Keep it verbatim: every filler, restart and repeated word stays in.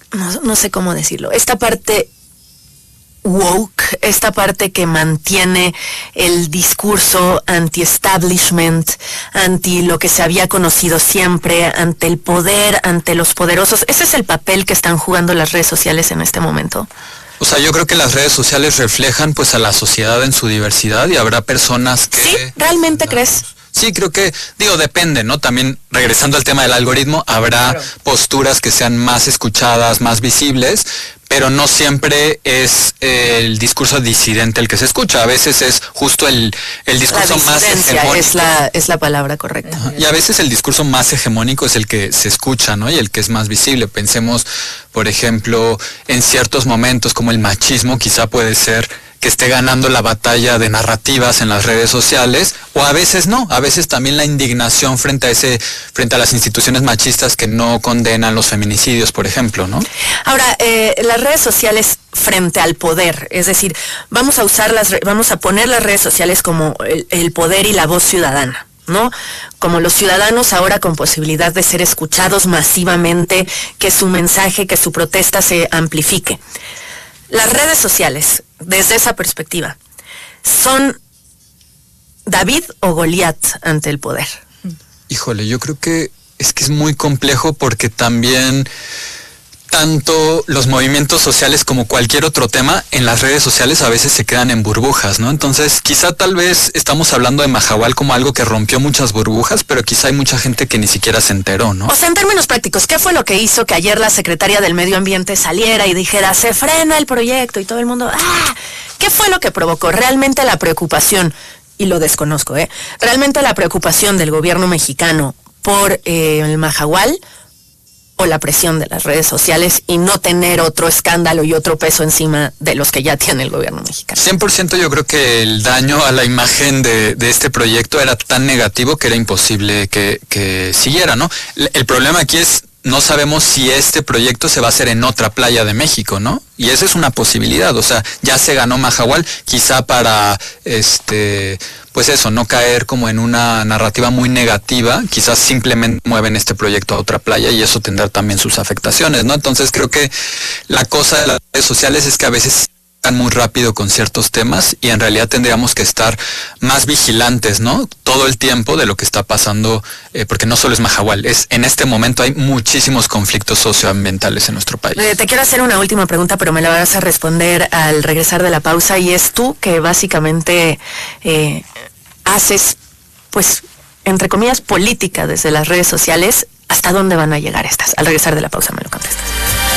no, no sé cómo decirlo, esta parte woke, esta parte que mantiene el discurso anti-establishment, anti lo que se había conocido siempre, ante el poder, ante los poderosos. ¿Ese es el papel que están jugando las redes sociales en este momento? O sea, yo creo que las redes sociales reflejan pues a la sociedad en su diversidad y habrá personas que... ¿Sí? ¿Realmente la... crees? Sí, creo que, digo, depende, ¿no? También, regresando al tema del algoritmo, habrá claro. posturas que sean más escuchadas, más visibles, pero no siempre es eh, el discurso disidente el que se escucha. A veces es justo el, el discurso más hegemónico. Es la, es la palabra correcta. Ajá. Y a veces el discurso más hegemónico es el que se escucha, ¿no? Y el que es más visible. Pensemos, por ejemplo, en ciertos momentos como el machismo, quizá puede ser que esté ganando la batalla de narrativas en las redes sociales, o a veces no, a veces también la indignación frente a ese, frente a las instituciones machistas que no condenan los feminicidios, por ejemplo, ¿no? Ahora, eh, las redes sociales frente al poder, es decir, vamos a usar las, vamos a poner las redes sociales como el, el poder y la voz ciudadana, ¿no? Como los ciudadanos ahora con posibilidad de ser escuchados masivamente, que su mensaje, que su protesta se amplifique. Las redes sociales, desde esa perspectiva, ¿son David o Goliat ante el poder? Híjole, yo creo que es que es muy complejo porque también tanto los movimientos sociales como cualquier otro tema en las redes sociales a veces se quedan en burbujas, ¿no? Entonces, quizá tal vez estamos hablando de Mahahual como algo que rompió muchas burbujas, pero quizá hay mucha gente que ni siquiera se enteró, ¿no? O sea, en términos prácticos, ¿qué fue lo que hizo que ayer la secretaria del Medio Ambiente saliera y dijera, se frena el proyecto y todo el mundo, ¡ah! ¿Qué fue lo que provocó realmente la preocupación? Y lo desconozco, ¿eh? Realmente la preocupación del gobierno mexicano por eh, el Mahahual, o la presión de las redes sociales y no tener otro escándalo y otro peso encima de los que ya tiene el gobierno mexicano. cien por ciento yo creo que el daño a la imagen de, de este proyecto era tan negativo que era imposible que, que siguiera, ¿no? El, el problema aquí es, no sabemos si este proyecto se va a hacer en otra playa de México, ¿no? Y esa es una posibilidad, o sea, ya se ganó Mahahual, quizá para, este, pues eso, no caer como en una narrativa muy negativa, quizás simplemente mueven este proyecto a otra playa y eso tendrá también sus afectaciones, ¿no? Entonces creo que la cosa de las redes sociales es que a veces están muy rápido con ciertos temas y en realidad tendríamos que estar más vigilantes, ¿no? Todo el tiempo de lo que está pasando, eh, porque no solo es Mahahual, es en este momento hay muchísimos conflictos socioambientales en nuestro país. Eh, te quiero hacer una última pregunta, pero me la vas a responder al regresar de la pausa, y es tú que básicamente eh, haces, pues, entre comillas, política desde las redes sociales. ¿Hasta dónde van a llegar estas? Al regresar de la pausa me lo contestas.